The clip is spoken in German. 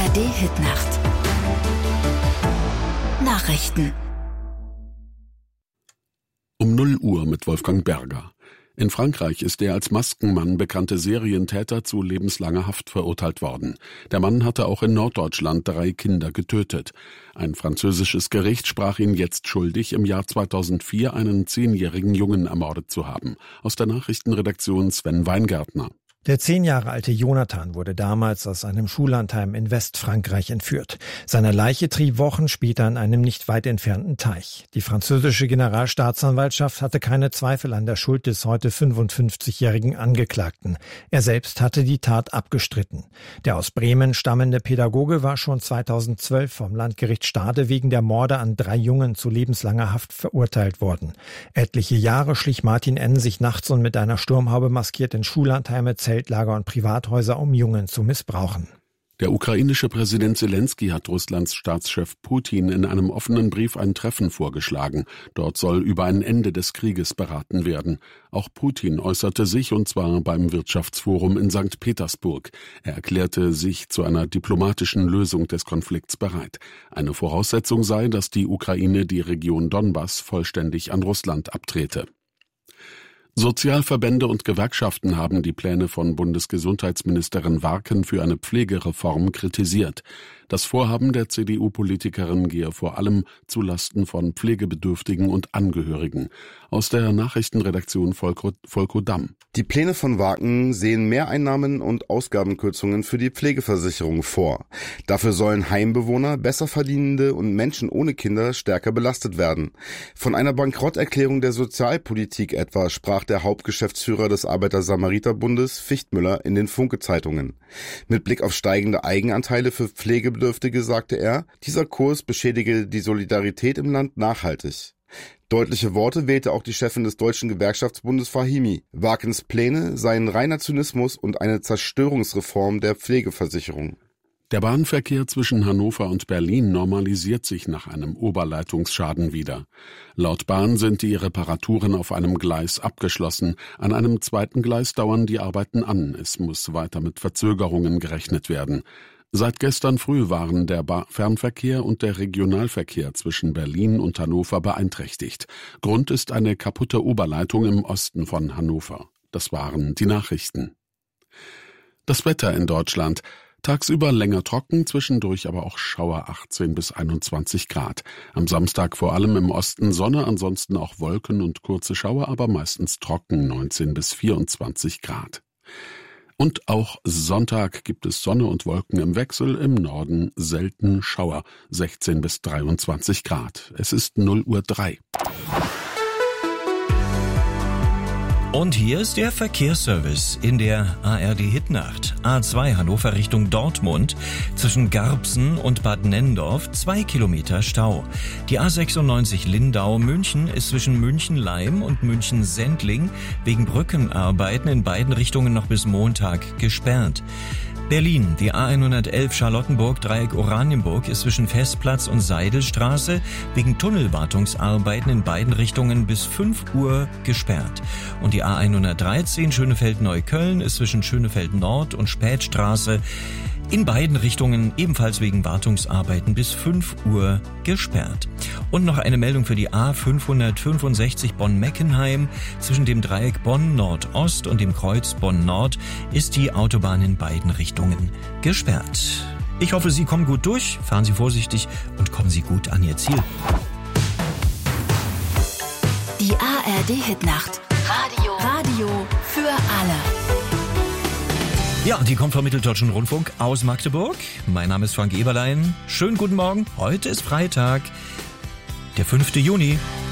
ARD-Hitnacht. Nachrichten. Um 0 Uhr mit Wolfgang Berger. In Frankreich ist der als Maskenmann bekannte Serientäter zu lebenslanger Haft verurteilt worden. Der Mann hatte auch in Norddeutschland 3 Kinder getötet. Ein französisches Gericht sprach ihn jetzt schuldig, im Jahr 2004 einen 10-jährigen Jungen ermordet zu haben. Aus der Nachrichtenredaktion Sven Weingärtner. Der 10 Jahre alte Jonathan wurde damals aus einem Schullandheim in Westfrankreich entführt. Seine Leiche trieb Wochen später in einem nicht weit entfernten Teich. Die französische Generalstaatsanwaltschaft hatte keine Zweifel an der Schuld des heute 55-jährigen Angeklagten. Er selbst hatte die Tat abgestritten. Der aus Bremen stammende Pädagoge war schon 2012 vom Landgericht Stade wegen der Morde an 3 Jungen zu lebenslanger Haft verurteilt worden. Etliche Jahre schlich Martin N. sich nachts und mit einer Sturmhaube maskiert in Schullandheime, Zeltlager und Privathäuser, um Jungen zu missbrauchen. Der ukrainische Präsident Zelensky hat Russlands Staatschef Putin in einem offenen Brief ein Treffen vorgeschlagen. Dort soll über ein Ende des Krieges beraten werden. Auch Putin äußerte sich, und zwar beim Wirtschaftsforum in St. Petersburg. Er erklärte sich zu einer diplomatischen Lösung des Konflikts bereit. Eine Voraussetzung sei, dass die Ukraine die Region Donbass vollständig an Russland abtrete. Sozialverbände und Gewerkschaften haben die Pläne von Bundesgesundheitsministerin Warken für eine Pflegereform kritisiert. Das Vorhaben der CDU-Politikerin gehe vor allem zulasten von Pflegebedürftigen und Angehörigen. Aus der Nachrichtenredaktion Volko Damm. Die Pläne von Warken sehen Mehreinnahmen und Ausgabenkürzungen für die Pflegeversicherung vor. Dafür sollen Heimbewohner, Besserverdienende und Menschen ohne Kinder stärker belastet werden. Von einer Bankrotterklärung der Sozialpolitik etwa sprach der Hauptgeschäftsführer des Arbeiter-Samariter-Bundes Fichtmüller in den Funke-Zeitungen. Mit Blick auf steigende Eigenanteile für Pflegebedürftige sagte er, dieser Kurs beschädige die Solidarität im Land nachhaltig. Deutliche Worte wählte auch die Chefin des Deutschen Gewerkschaftsbundes Fahimi. Warkens Pläne seien reiner Zynismus und eine Zerstörungsreform der Pflegeversicherung. Der Bahnverkehr zwischen Hannover und Berlin normalisiert sich nach einem Oberleitungsschaden wieder. Laut Bahn sind die Reparaturen auf einem Gleis abgeschlossen. An einem zweiten Gleis dauern die Arbeiten an. Es muss weiter mit Verzögerungen gerechnet werden. Seit gestern früh waren der Fernverkehr und der Regionalverkehr zwischen Berlin und Hannover beeinträchtigt. Grund ist eine kaputte Oberleitung im Osten von Hannover. Das waren die Nachrichten. Das Wetter in Deutschland. Tagsüber länger trocken, zwischendurch aber auch Schauer 18 bis 21 Grad. Am Samstag vor allem im Osten Sonne, ansonsten auch Wolken und kurze Schauer, aber meistens trocken 19 bis 24 Grad. Und auch Sonntag gibt es Sonne und Wolken im Wechsel, im Norden selten Schauer, 16 bis 23 Grad. Es ist 0:03 Uhr. Und hier ist der Verkehrsservice in der ARD-Hitnacht. A2 Hannover Richtung Dortmund, zwischen Garbsen und Bad Nenndorf 2 Kilometer Stau. Die A96 Lindau-München ist zwischen München-Leim und München-Sendling wegen Brückenarbeiten in beiden Richtungen noch bis Montag gesperrt. Berlin, die A111 Charlottenburg-Dreieck Oranienburg ist zwischen Festplatz und Seidelstraße wegen Tunnelwartungsarbeiten in beiden Richtungen bis 5 Uhr gesperrt. Und die A113 Schönefeld-Neukölln ist zwischen Schönefeld Nord und Spätstraße in beiden Richtungen ebenfalls wegen Wartungsarbeiten bis 5 Uhr gesperrt. Und noch eine Meldung für die A565 Bonn-Meckenheim. Zwischen dem Dreieck Bonn-Nordost und dem Kreuz Bonn-Nord ist die Autobahn in beiden Richtungen gesperrt. Ich hoffe, Sie kommen gut durch, fahren Sie vorsichtig und kommen Sie gut an Ihr Ziel. Die ARD-Hitnacht. Radio für alle. Ja, die kommt vom Mitteldeutschen Rundfunk aus Magdeburg. Mein Name ist Frank Eberlein. Schönen guten Morgen. Heute ist Freitag, der 5. Juni.